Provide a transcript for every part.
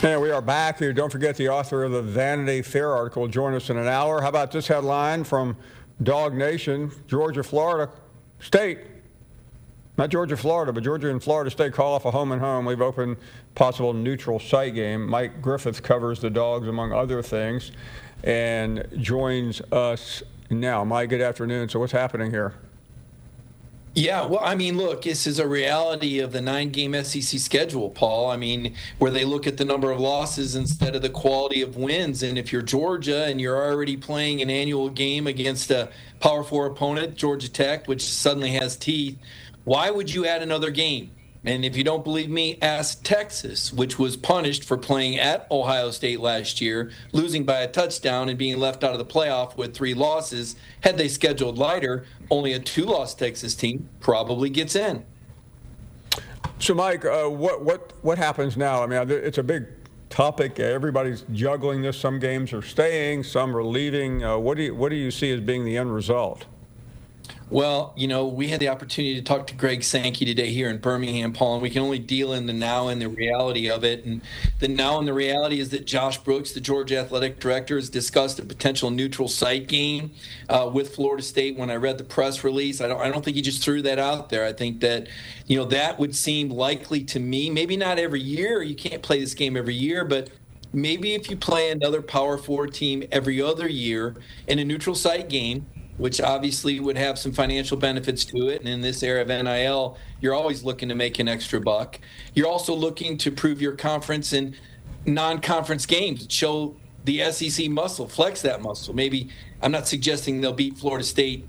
And we are back here. Don't forget the author of the Vanity Fair article will join us in an hour. How about this headline from Dog Nation? Georgia, Florida State, not Georgia, Florida, but Georgia and Florida State call off a home and home. We've opened possible neutral site game. Mike Griffith covers the Dogs, among other things, and joins us now. Mike, good afternoon. So what's happening here? Yeah, well, I mean, look, this is a reality of the 9-game SEC schedule, Paul. I mean, where they look at the number of losses instead of the quality of wins. And if you're Georgia and you're already playing an annual game against a Power 4 opponent, Georgia Tech, which suddenly has teeth, why would you add another game? And if you don't believe me, ask Texas, which was punished for playing at Ohio State last year, losing by a touchdown and being left out of the playoff with 3 losses. Had they scheduled lighter, only a 2-loss Texas team probably gets in. So, Mike, what happens now? I mean, it's a big topic. Everybody's juggling this. Some games are staying, some are leaving. What do you see as being the end result? Well, you know, we had the opportunity to talk to Greg Sankey today here in Birmingham, Paul, and we can only deal in the now and the reality of it. And the now and the reality is that Josh Brooks, the Georgia athletic director, has discussed a potential neutral site game with Florida State. When I read the press release, I don't think he just threw that out there. I think that, you know, that would seem likely to me. Maybe not every year. You can't play this game every year, but maybe if you play another Power 4 team every other year in a neutral site game, which obviously would have some financial benefits to it. And in this era of NIL, you're always looking to make an extra buck. You're also looking to prove your conference in non-conference games, show the SEC muscle, flex that muscle. Maybe I'm not suggesting they'll beat Florida State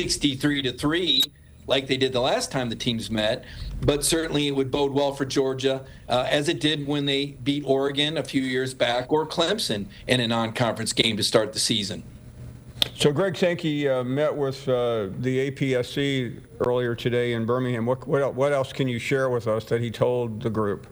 63-3 like they did the last time the teams met, but certainly it would bode well for Georgia, as it did when they beat Oregon a few years back, or Clemson in a non-conference game to start the season. So Greg Sankey met with the APSC earlier today in Birmingham. What else can you share with us that he told the group?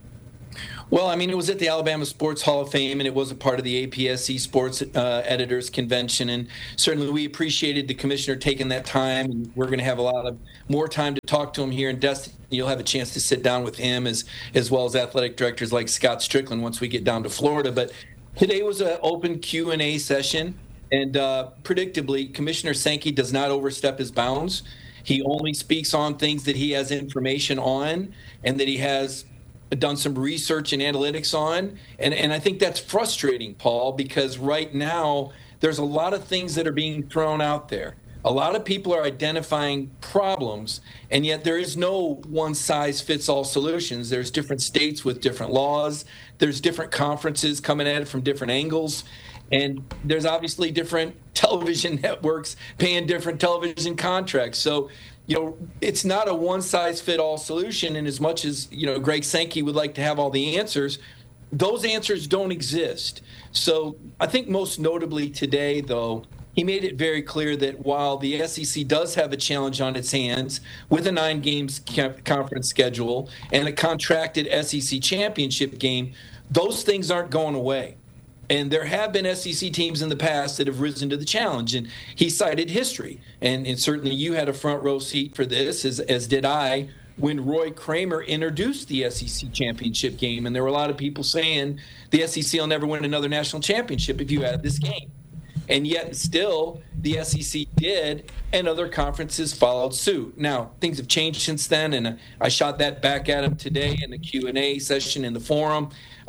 Well, I mean, it was at the Alabama Sports Hall of Fame, and it was a part of the APSC Sports Editors Convention. And certainly we appreciated the commissioner taking that time. And we're going to have a lot of more time to talk to him here in Destin. You'll have a chance to sit down with him as well as athletic directors like Scott Strickland once we get down to Florida. But today was an open Q&A session. And predictably, Commissioner Sankey does not overstep his bounds. He only speaks on things that he has information on and that he has done some research and analytics on. And I think that's frustrating, Paul, because right now there's a lot of things that are being thrown out there. A lot of people are identifying problems, and yet there is no one-size-fits-all solutions. There's different states with different laws. There's different conferences coming at it from different angles. And there's obviously different television networks paying different television contracts. So, you know, it's not a one-size-fits-all solution. And as much as, you know, Greg Sankey would like to have all the answers, those answers don't exist. So I think most notably today, though, he made it very clear that while the SEC does have a challenge on its hands with a 9-games conference schedule and a contracted SEC championship game, those things aren't going away. And there have been SEC teams in the past that have risen to the challenge. And he cited history. And certainly you had a front row seat for this, as did I, when Roy Kramer introduced the SEC championship game. And there were a lot of people saying the SEC will never win another national championship if you add this game. And yet still the SEC did, and other conferences followed suit. Now, things have changed since then, and I shot that back at him today in the Q&A session in the forum.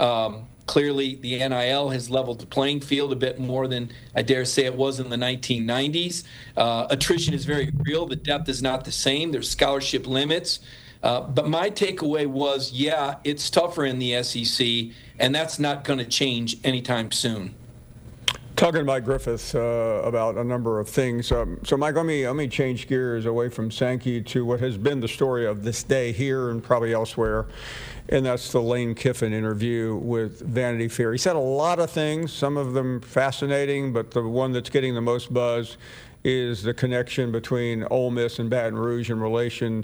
Clearly, the NIL has leveled the playing field a bit more than I dare say it was in the 1990s. Attrition is very real. The depth is not the same. There's scholarship limits. But my takeaway was, yeah, it's tougher in the SEC, and that's not going to change anytime soon. Talking to Mike Griffith about a number of things. So, Mike, let me change gears away from Sankey to what has been the story of this day here and probably elsewhere, and that's the Lane Kiffin interview with Vanity Fair. He said a lot of things, some of them fascinating, but the one that's getting the most buzz is the connection between Ole Miss and Baton Rouge in relation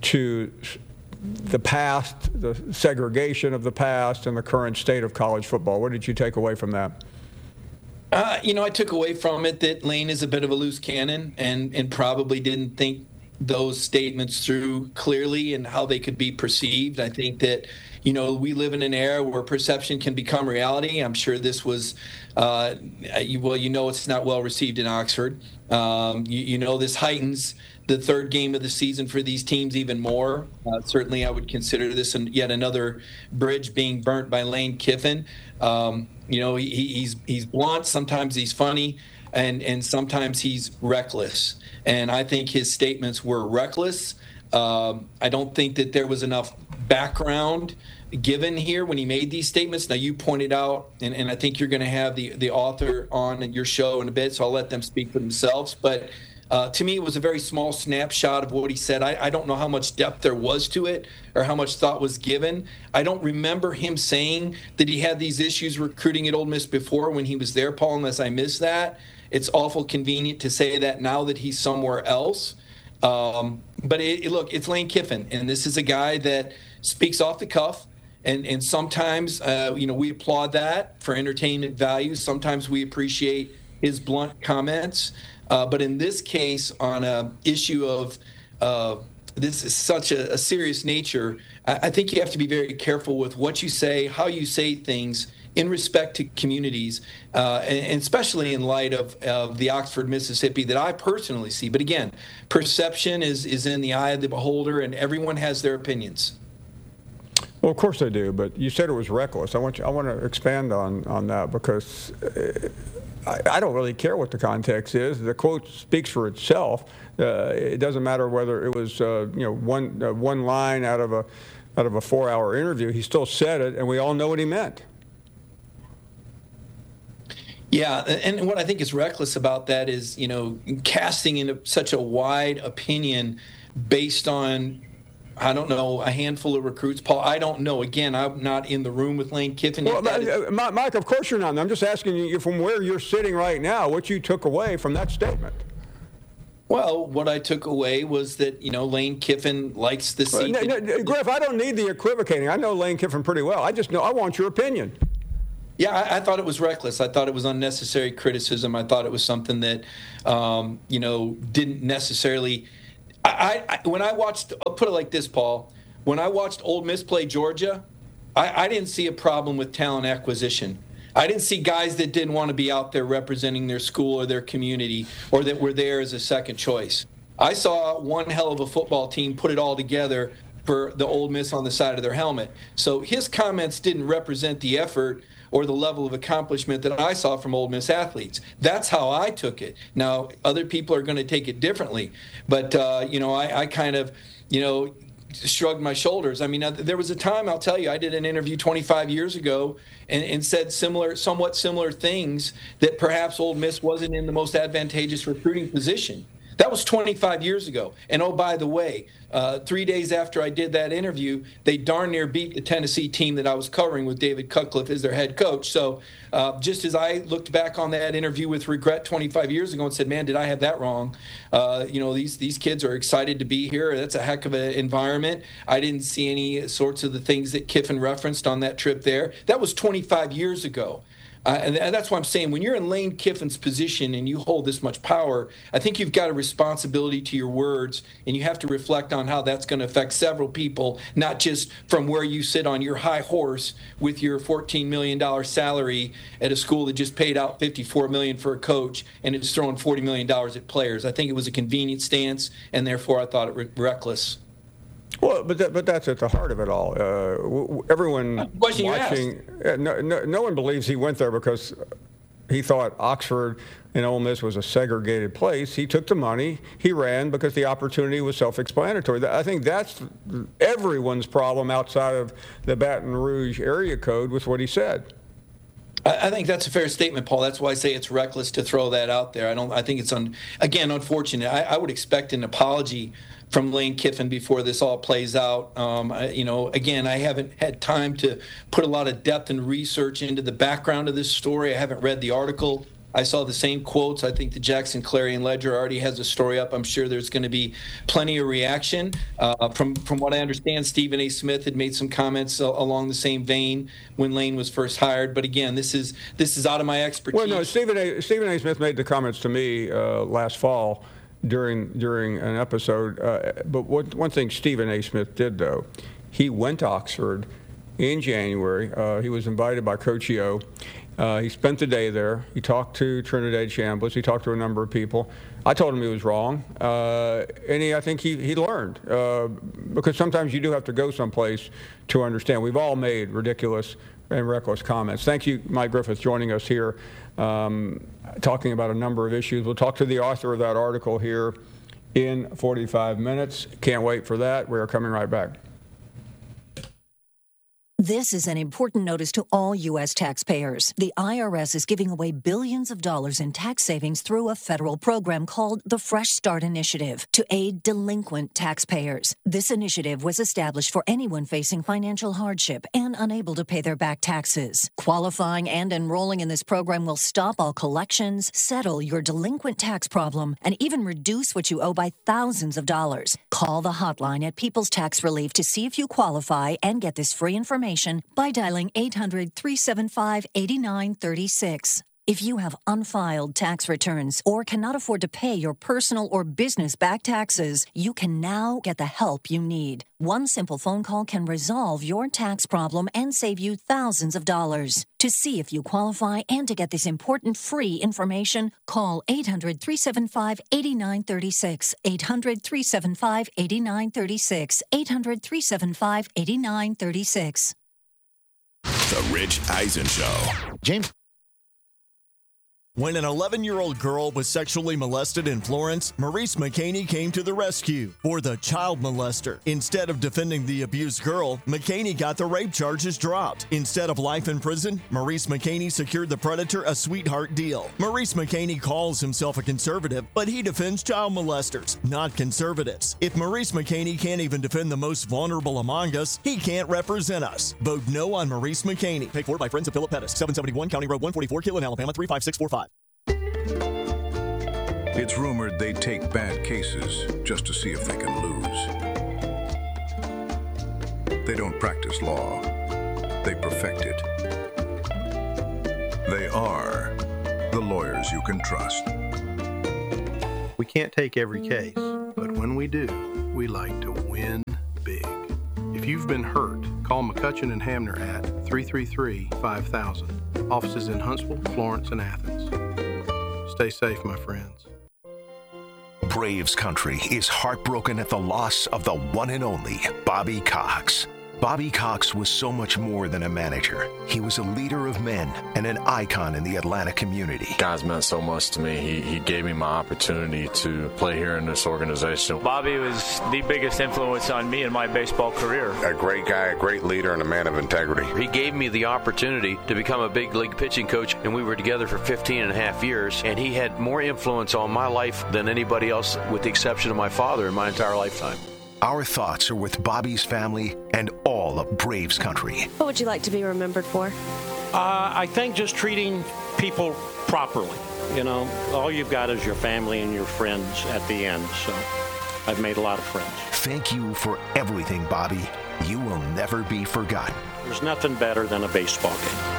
to the past, the segregation of the past, and the current state of college football. What did you take away from that? I took away from it that Lane is a bit of a loose cannon and probably didn't think those statements through clearly and how they could be perceived. I think that, you know, we live in an era where perception can become reality. I'm sure this was, you know, it's not well received in Oxford. You know, this heightens the third game of the season for these teams even more. Certainly, I would consider this yet another bridge being burnt by Lane Kiffin. You know, he's blunt. Sometimes he's funny, and sometimes he's reckless. And I think his statements were reckless. I don't think that there was enough background given here when he made these statements. Now, you pointed out, and I think you're going to have the author on your show in a bit, so I'll let them speak for themselves. But to me, it was a very small snapshot of what he said. I don't know how much depth there was to it or how much thought was given. I don't remember him saying that he had these issues recruiting at Ole Miss before when he was there, Paul, unless I missed that. It's awful convenient to say that now that he's somewhere else. But look, it's Lane Kiffin, and this is a guy that speaks off the cuff. And sometimes, you know, we applaud that for entertainment value. Sometimes we appreciate his blunt comments. But in this case, on an issue of this is such a serious nature, I think you have to be very careful with what you say, how you say things in respect to communities, and especially in light of the Oxford, Mississippi that I personally see. But again, perception is in the eye of the beholder, and everyone has their opinions. Well, of course they do, but you said it was reckless. I want to expand on that because I don't really care what the context is. The quote speaks for itself. It doesn't matter whether it was you know one line out of a 4-hour interview. He still said it, and we all know what he meant. Yeah, and what I think is reckless about that is, you know, casting into such a wide opinion based on, I don't know, a handful of recruits. Paul, I don't know. Again, I'm not in the room with Lane Kiffin. Well, Mike, of course you're not. I'm just asking you from where you're sitting right now, what you took away from that statement. Well, what I took away was that, you know, Lane Kiffin likes the seat. Griff, I don't need the equivocating. I know Lane Kiffin pretty well. I just know I want your opinion. Yeah, I thought it was reckless. I thought it was unnecessary criticism. I thought it was something that, you know, didn't necessarily. When I watched, I'll put it like this, Paul. When I watched Ole Miss play Georgia, I didn't see a problem with talent acquisition. I didn't see guys that didn't want to be out there representing their school or their community or that were there as a second choice. I saw one hell of a football team put it all together for the Ole Miss on the side of their helmet. So his comments didn't represent the effort or the level of accomplishment that I saw from Ole Miss athletes. That's how I took it. Now, other people are going to take it differently. But, you know, I kind of, you know, shrugged my shoulders. I mean, there was a time, I'll tell you, I did an interview 25 years ago and said somewhat similar things that perhaps Ole Miss wasn't in the most advantageous recruiting position. That was 25 years ago. And oh, by the way, 3 days after I did that interview, they darn near beat the Tennessee team that I was covering with David Cutcliffe as their head coach. So just as I looked back on that interview with regret 25 years ago and said, man, did I have that wrong? You know, these kids are excited to be here. That's a heck of an environment. I didn't see any sorts of the things that Kiffin referenced on that trip there. That was 25 years ago. And that's why I'm saying when you're in Lane Kiffin's position and you hold this much power, I think you've got a responsibility to your words, and you have to reflect on how that's going to affect several people, not just from where you sit on your high horse with your $14 million salary at a school that just paid out $54 million for a coach and it's throwing $40 million at players. I think it was a convenient stance, and therefore I thought it was reckless. Well, but that's at the heart of it all. Everyone watching, no one believes he went there because he thought Oxford and Ole Miss was a segregated place. He took the money. He ran because the opportunity was self-explanatory. I think that's everyone's problem outside of the Baton Rouge area code with what he said. I think that's a fair statement, Paul. That's why I say it's reckless to throw that out there. I think it's again unfortunate. I would expect an apology from Lane Kiffin before this all plays out. You know, again, I haven't had time to put a lot of depth and research into the background of this story. I haven't read the article. I saw the same quotes. I think the Jackson Clarion Ledger already has a story up. I'm sure there's going to be plenty of reaction. From what I understand, Stephen A. Smith had made some comments along the same vein when Lane was first hired. But again, this is out of my expertise. Well, no, Stephen A. Smith made the comments to me last fall. during an episode. But one thing Stephen A. Smith did, though, he went to Oxford in January. He was invited by Coach Yo. He spent the day there. He talked to Trinidad Chambliss. He talked to a number of people. I told him he was wrong, and I think he learned, because sometimes you do have to go someplace to understand. We've all made ridiculous and reckless comments. Thank you, Mike Griffith, joining us here, talking about a number of issues. We'll talk to the author of that article here in 45 minutes. Can't wait for that. We are coming right back. This is an important notice to all U.S. taxpayers. The IRS is giving away billions of dollars in tax savings through a federal program called the Fresh Start Initiative to aid delinquent taxpayers. This initiative was established for anyone facing financial hardship and unable to pay their back taxes. Qualifying and enrolling in this program will stop all collections, settle your delinquent tax problem, and even reduce what you owe by thousands of dollars. Call the hotline at People's Tax Relief to see if you qualify and get this free information by dialing 800-375-8936. If you have unfiled tax returns or cannot afford to pay your personal or business back taxes, you can now get the help you need. One simple phone call can resolve your tax problem and save you thousands of dollars. To see if you qualify and to get this important free information, call 800-375-8936, 800-375-8936, 800-375-8936. The Rich Eisen Show. James. When an 11-year-old girl was sexually molested in Florence, Maurice McCaney came to the rescue for the child molester. Instead of defending the abused girl, McCaney got the rape charges dropped. Instead of life in prison, Maurice McCaney secured the predator a sweetheart deal. Maurice McCaney calls himself a conservative, but he defends child molesters, not conservatives. If Maurice McCaney can't even defend the most vulnerable among us, he can't represent us. Vote no on Maurice McCaney. Paid for by Friends of Philip Pettis. 771 County Road 144, Killen, Alabama 35645. It's rumored they take bad cases just to see if they can lose. They don't practice law. They perfect it. They are the lawyers you can trust. We can't take every case, but when we do, we like to win big. If you've been hurt, call McCutcheon and Hamner at 333-5000. Offices in Huntsville, Florence, and Athens. Stay safe, my friends. Braves country is heartbroken at the loss of the one and only Bobby Cox. Bobby Cox was so much more than a manager. He was a leader of men and an icon in the Atlanta community. Guys meant so much to me. He gave me my opportunity to play here in this organization. Bobby was the biggest influence on me in my baseball career. A great guy, a great leader, and a man of integrity. He gave me the opportunity to become a big league pitching coach, and we were together for 15 and a half years, and he had more influence on my life than anybody else, with the exception of my father, in my entire lifetime. Our thoughts are with Bobby's family and all of Braves country. What would you like to be remembered for? I think just treating people properly. You know, all you've got is your family and your friends at the end. So I've made a lot of friends. Thank you for everything, Bobby. You will never be forgotten. There's nothing better than a baseball game.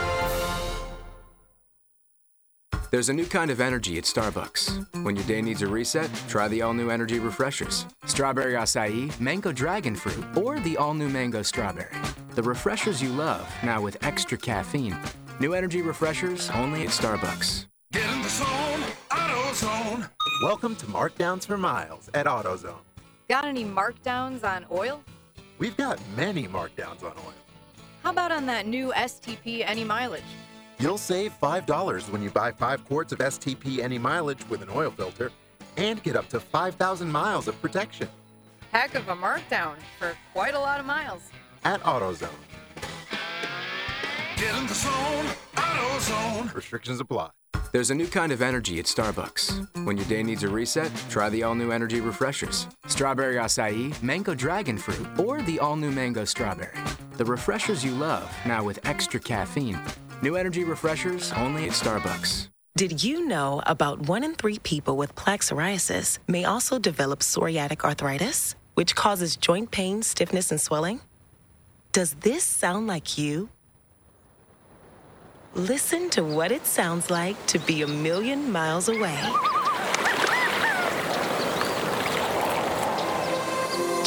There's a new kind of energy at Starbucks. When your day needs a reset, try the all-new energy refreshers. Strawberry acai, mango dragon fruit, or the all-new mango strawberry. The refreshers you love, now with extra caffeine. New energy refreshers only at Starbucks. Get in the zone, AutoZone. Welcome to Markdowns for Miles at AutoZone. Got any markdowns on oil? We've got many markdowns on oil. How about on that new STP Any Mileage? You'll save $5 when you buy 5 quarts of STP Any Mileage with an oil filter and get up to 5,000 miles of protection. Heck of a markdown for quite a lot of miles. At AutoZone. Get in the zone, AutoZone. Restrictions apply. There's a new kind of energy at Starbucks. When your day needs a reset, try the all-new energy refreshers. Strawberry acai, mango dragon fruit, or the all-new mango strawberry. The refreshers you love, now with extra caffeine. New energy refreshers only at Starbucks. Did you know about 1 in 3 people with plaque psoriasis may also develop psoriatic arthritis, which causes joint pain, stiffness, and swelling? Does this sound like you? Listen to what it sounds like to be a million miles away.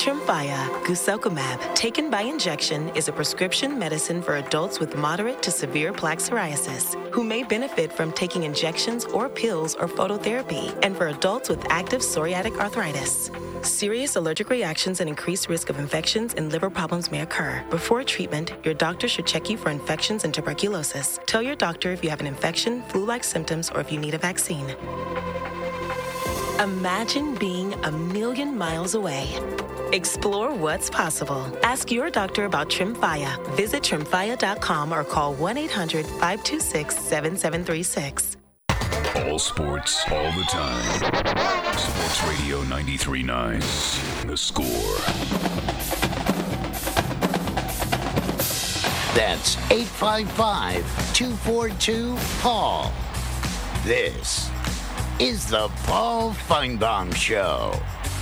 Tremfya, guselkumab, taken by injection, is a prescription medicine for adults with moderate to severe plaque psoriasis who may benefit from taking injections or pills or phototherapy, and for adults with active psoriatic arthritis. Serious allergic reactions and increased risk of infections and liver problems may occur. Before treatment, your doctor should check you for infections and tuberculosis. Tell your doctor if you have an infection, flu-like symptoms, or if you need a vaccine. Imagine being a million miles away. Explore what's possible. Ask your doctor about Tremfya. Visit Tremfya.com or call 1-800-526-7736. All sports, all the time. Sports Radio 93.9. The Score. That's 855-242-PAUL. This is the Paul Feinbaum Show.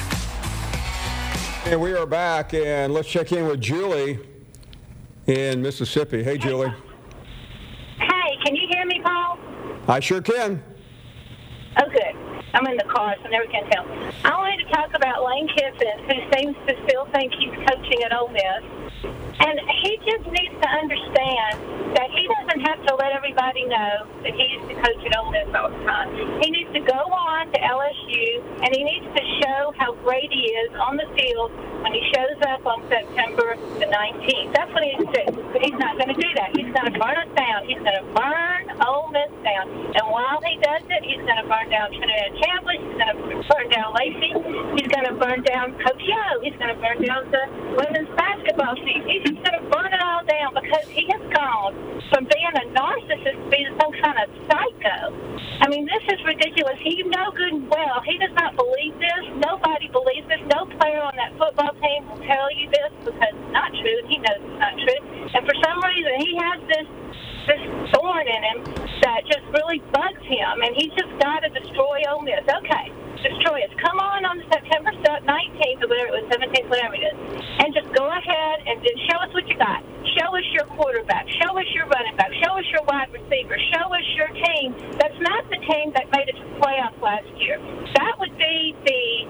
And we are back, and let's check in with Julie in Mississippi. Hey, Julie. Hey, can you hear me, Paul? I sure can. Oh, good. I'm in the car, so I never can tell. I wanted to talk about Lane Kiffin, who seems to still think he's coaching at Ole Miss. And he just needs to understand that he doesn't have to let everybody know that he used to coach at Ole Miss all the time. He needs to go on to LSU, and he needs to show how great he is on the field when he shows up on September the 19th. That's what he needs to do. But he's not going to do that. He's going to burn us down. He's going to burn Ole Miss down. And while he does it, he's going to burn down Trinidad Chambliss. He's going to burn down Lacey. He's going to burn down Coach Yo. He's going to burn down the women's basketball team. He's just going to burn it all down because he has gone from being a narcissist to being some kind of psycho. I mean, this is ridiculous. You know good and well he does not believe this. Nobody believes this. No player on that football team will tell you this because it's not true, and he knows it's not true. And for some reason, he has this thorn in him that just really bugs him, and he's just got to destroy Ole Miss. Okay, destroy us. Come on September 19th or whatever it was, 17th, whatever it is, and just go ahead and just show us what you got. Show us your quarterback. Show us your running back. Show us your wide receiver. Show us your team. That's not the team that made it to the playoffs last year. That would be the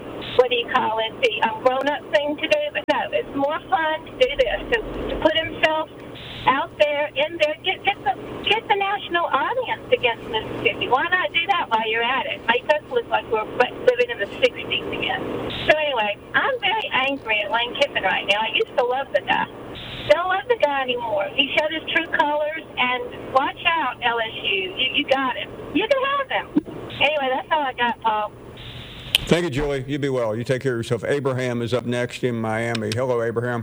grown-up thing to do, but no, it's more fun to do this, to put himself out there, in there, get the national audience against Mississippi. Why not do that while you're at it? Make us look like we're living in the 60s again. So anyway, I'm very angry at Lane Kiffin right now. I used to love the guy. Don't love the guy anymore. He showed his true colors, and watch out, LSU. You got him. You can have him. Anyway, that's all I got, Paul. Thank you, Julie. You be well. You take care of yourself. Abraham is up next in Miami. Hello, Abraham.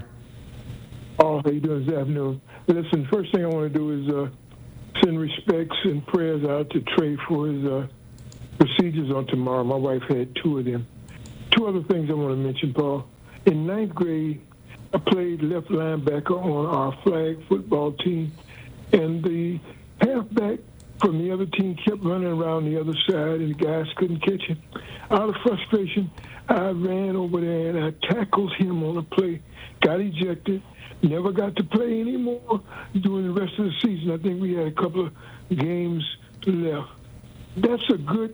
Oh, how you doing this afternoon? Listen, first thing I want to do is send respects and prayers out to Trey for his procedures on tomorrow. My wife had 2 of them. 2 other things I want to mention, Paul. In 9th grade, I played left linebacker on our flag football team, and the halfback from the other team kept running around the other side, and the guys couldn't catch him. Out of frustration, I ran over there, and I tackled him on a play, got ejected, never got to play anymore during the rest of the season. I think we had a couple of games left. That was a good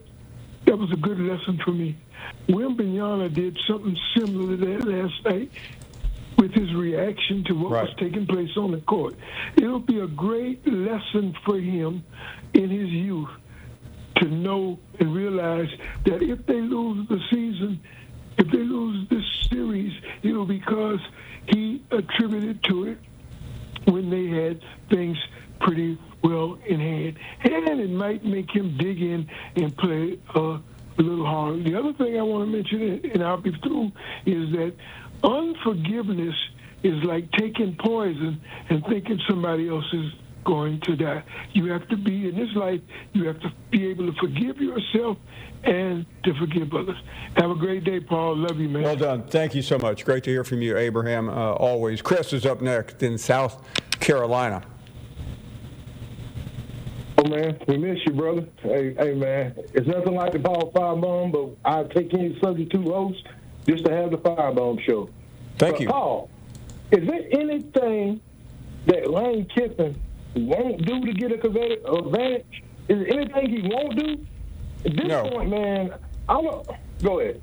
lesson for me. Wembanyama did something similar to that last night with his reaction to what was taking place on the court. It'll be a great lesson for him in his youth to know and realize that if they lose the season, if they lose this series, it'll be because he attributed to it when they had things pretty well in hand. And it might make him dig in and play a little harder. The other thing I want to mention, and I'll be through, is that unforgiveness is like taking poison and thinking somebody else is going to die. You have to be, in this life, you have to be able to forgive yourself and to forgive others. Have a great day, Paul. Love you, man. Well done. Thank you so much. Great to hear from you, Abraham, always. Chris is up next in South Carolina. Oh, man, we miss you, brother. Hey, man, it's nothing like the Paul Firebomb, but I take any subject to host just to have the Firebomb show. Thank you. Paul, is there anything that Lane Kiffin won't do to get a advantage? Is there anything he won't do? At this point, man, go ahead.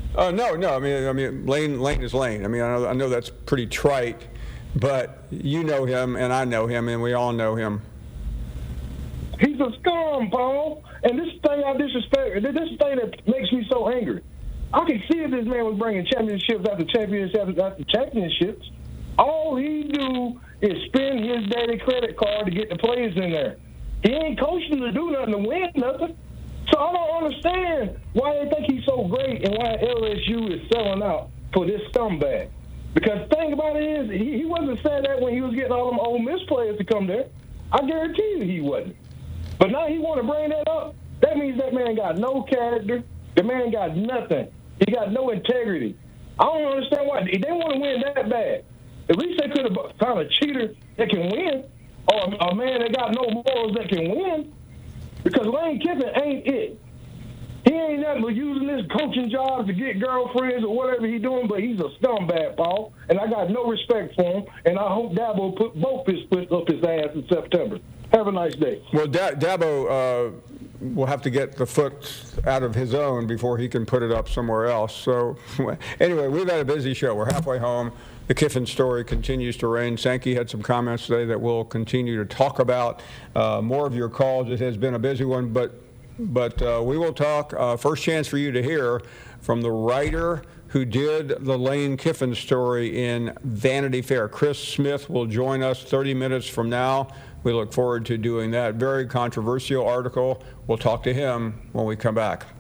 No. I mean, Lane is Lane. I mean, I know that's pretty trite, but you know him, and I know him, and we all know him. He's a scum, Paul. And this thing I disrespect, this thing that makes me so angry. I can see if this man was bringing championships after championships. All he do is spend his daddy credit card to get the players in there. He ain't coaching to do nothing to win nothing. So I don't understand why they think he's so great and why LSU is selling out for this scumbag. Because the thing about it is, he wasn't saying that when he was getting all them Ole Miss players to come there. I guarantee you he wasn't. But now he want to bring that up. That means that man got no character. The man got nothing. He got no integrity. I don't understand why. If they want to win that bad, at least they could have found a cheater that can win, or a man that got no morals that can win. Because Lane Kiffin ain't it. He ain't nothing but using his coaching job to get girlfriends or whatever he's doing, but he's a scumbag, Paul. And I got no respect for him, and I hope Dabo put both his foot up his ass in September. Have a nice day. Well, Dabo will have to get the foot out of his own before he can put it up somewhere else. So anyway, we've had a busy show. We're halfway home. The Kiffin story continues to reign. Sankey had some comments today that we'll continue to talk about. More of your calls. It has been a busy one, but we will talk. First chance for you to hear from the writer who did the Lane Kiffin story in Vanity Fair. Chris Smith will join us 30 minutes from now. We look forward to doing that. Very controversial article. We'll talk to him when we come back.